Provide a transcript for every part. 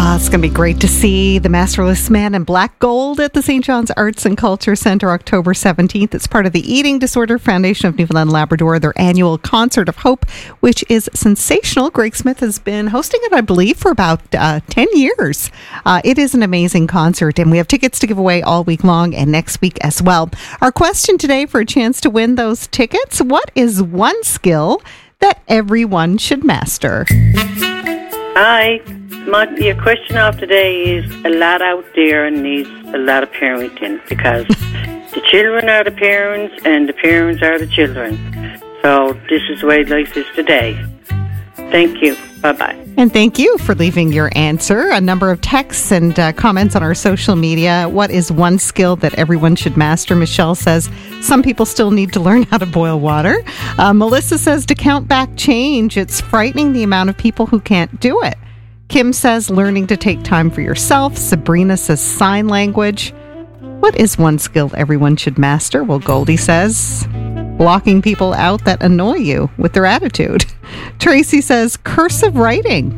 It's going to be great to see The Masterless Man in Black Gold at the St. John's Arts and Culture Centre October 17th. It's part of the Eating Disorder Foundation of Newfoundland and Labrador, their annual Concert of Hope, which is sensational. Greg Smith has been hosting it, I believe, for about 10 years. It is an amazing concert, and we have tickets to give away all week long and next week as well. Our question today for a chance to win those tickets: what is one skill that everyone should master? Hi. Your question of today is a lot out there and needs a lot of parenting, because the children are the parents and the parents are the children. So this is the way life is today. Thank you. Bye-bye. And thank you for leaving your answer. A number of texts and comments on our social media. What is one skill that everyone should master? Michelle says some people still need to learn how to boil water. Melissa says to count back change. It's frightening the amount of people who can't do it. Kim says learning to take time for yourself. Sabrina says sign language. What is one skill everyone should master? Well, Goldie says blocking people out that annoy you with their attitude. Tracy says cursive writing.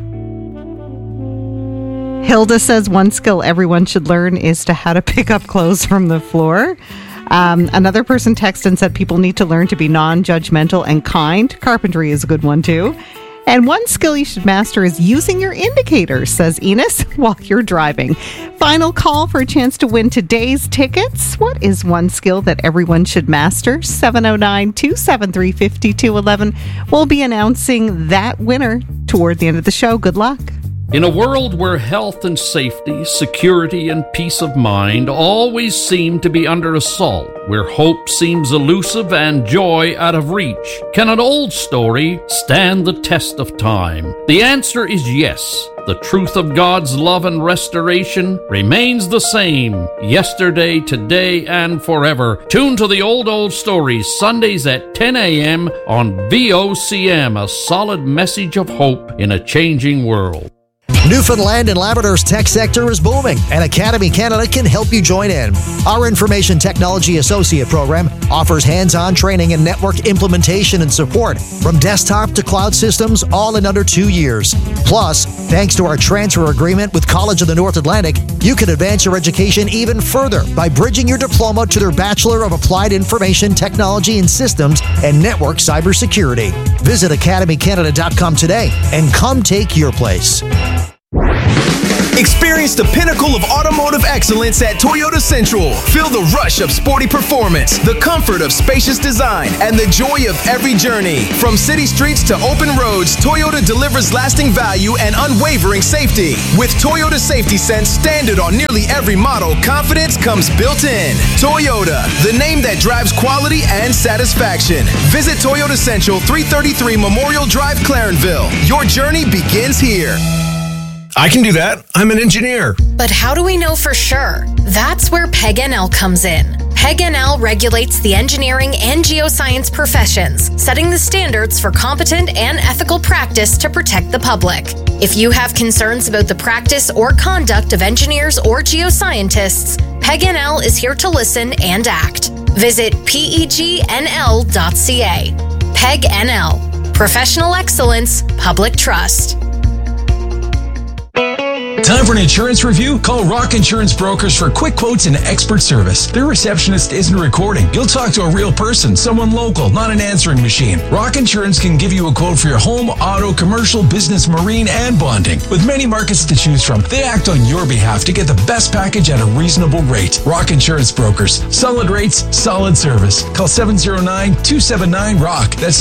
Hilda says one skill everyone should learn is to how to pick up clothes from the floor. Another person texted and said people need to learn to be non-judgmental and kind. Carpentry is a good one too. And one skill you should master is using your indicators, says Enos, while you're driving. Final call for a chance to win today's tickets. What is one skill that everyone should master? 709-273-5211. We'll be announcing that winner toward the end of the show. Good luck. In a world where health and safety, security and peace of mind always seem to be under assault, where hope seems elusive and joy out of reach, can an old story stand the test of time? The answer is yes. The truth of God's love and restoration remains the same, yesterday, today, and forever. Tune to the Old Stories, Sundays at 10 a.m. on VOCM, a solid message of hope in a changing world. Newfoundland and Labrador's tech sector is booming, and Academy Canada can help you join in. Our Information Technology Associate program offers hands-on training and network implementation and support from desktop to cloud systems, all in under 2 years. Plus, thanks to our transfer agreement with College of the North Atlantic, you can advance your education even further by bridging your diploma to their Bachelor of Applied Information Technology and Systems and Network Cybersecurity. Visit academycanada.com today and come take your place. Experience the pinnacle of automotive excellence at Toyota Central. Feel the rush of sporty performance, the comfort of spacious design, and the joy of every journey. From city streets to open roads, Toyota delivers lasting value and unwavering safety. With Toyota Safety Sense standard on nearly every model, confidence comes built in. Toyota, the name that drives quality and satisfaction. Visit Toyota Central, 333 Memorial Drive, Clarenville. Your journey begins here. I can do that. I'm an engineer. But how do we know for sure? That's where PEG-NL comes in. PEG-NL regulates the engineering and geoscience professions, setting the standards for competent and ethical practice to protect the public. If you have concerns about the practice or conduct of engineers or geoscientists, PEG-NL is here to listen and act. Visit pegnl.ca. PEG-NL. Professional excellence, public trust. Time for an insurance review? Call Rock Insurance Brokers for quick quotes and expert service. Their receptionist isn't recording. You'll talk to a real person, someone local, not an answering machine. Rock Insurance can give you a quote for your home, auto, commercial, business, marine, and bonding. With many markets to choose from, they act on your behalf to get the best package at a reasonable rate. Rock Insurance Brokers. Solid rates, solid service. Call 709-279-ROCK. That's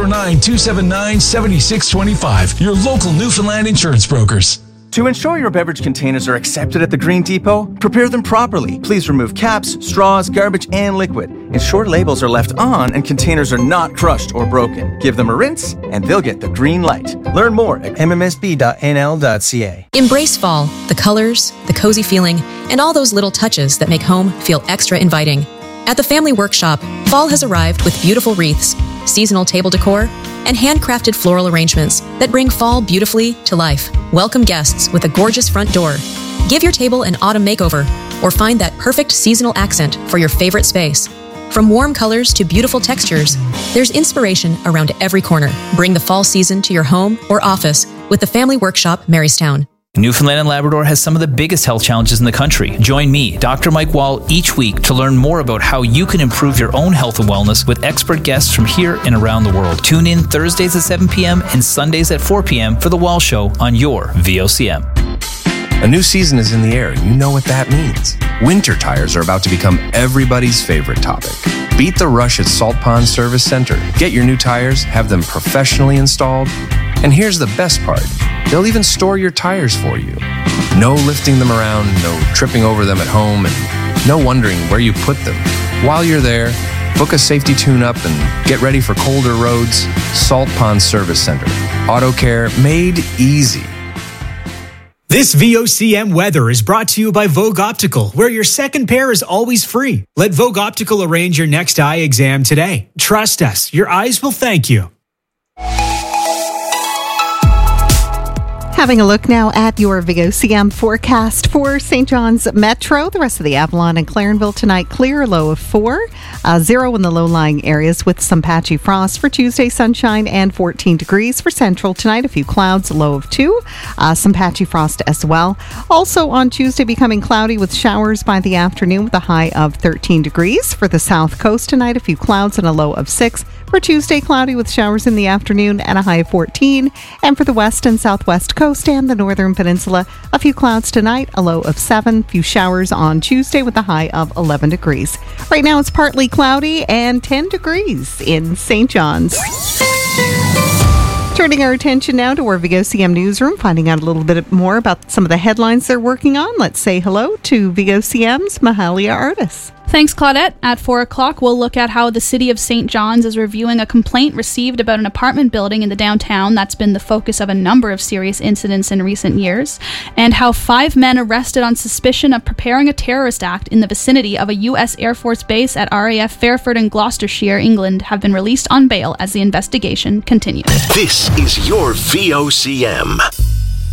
709-279-7625. Your local Newfoundland insurance brokers. To ensure your beverage containers are accepted at the Green Depot, prepare them properly. Please remove caps, straws, garbage, and liquid. Ensure labels are left on and containers are not crushed or broken. Give them a rinse, and they'll get the green light. Learn more at mmsb.nl.ca. Embrace fall, the colors, the cozy feeling, and all those little touches that make home feel extra inviting. At the Family Workshop, fall has arrived with beautiful wreaths, seasonal table decor, and handcrafted floral arrangements that bring fall beautifully to life. Welcome guests with a gorgeous front door. Give your table an autumn makeover or find that perfect seasonal accent for your favorite space. From warm colors to beautiful textures, there's inspiration around every corner. Bring the fall season to your home or office with the Family Workshop, Marystown. Newfoundland and Labrador has some of the biggest health challenges in the country. Join me, Dr. Mike Wall, each week to learn more about how you can improve your own health and wellness with expert guests from here and around the world. Tune in Thursdays at 7 p.m. and Sundays at 4 p.m. for The Wall Show on your VOCM. A new season is in the air, and you know what that means. Winter tires are about to become everybody's favorite topic. Beat the rush at Salt Pond Service Center. Get your new tires, have them professionally installed, and here's the best part. They'll even store your tires for you. No lifting them around, no tripping over them at home, and no wondering where you put them. While you're there, book a safety tune-up and get ready for colder roads. Salt Pond Service Center. Auto care made easy. This VOCM weather is brought to you by Vogue Optical, where your second pair is always free. Let Vogue Optical arrange your next eye exam today. Trust us, your eyes will thank you. Having a look now at your VOCM forecast for St. John's Metro. The rest of the Avalon and Clarenville tonight, clear, low of 4. 0 in the low-lying areas with some patchy frost. For Tuesday, sunshine and 14 degrees. For Central tonight, a few clouds, low of 2. Some patchy frost as well. Also on Tuesday, becoming cloudy with showers by the afternoon with a high of 13 degrees. For the South Coast tonight, a few clouds and a low of 6. For Tuesday, cloudy with showers in the afternoon and a high of 14. And for the West and Southwest Coast and the Northern Peninsula, a few clouds tonight, a low of 7. Few showers on Tuesday with a high of 11 degrees. Right now, it's partly cloudy and 10 degrees in St. John's. Turning our attention now to our VOCM newsroom, finding out a little bit more about some of the headlines they're working on. Let's say hello to VOCM's Mahalia Artis. Thanks, Claudette. At 4 o'clock, we'll look at how the City of St. John's is reviewing a complaint received about an apartment building in the downtown that's been the focus of a number of serious incidents in recent years, and how 5 men arrested on suspicion of preparing a terrorist act in the vicinity of a U.S. Air Force base at RAF Fairford in Gloucestershire, England, have been released on bail as the investigation continues. This is your VOCM.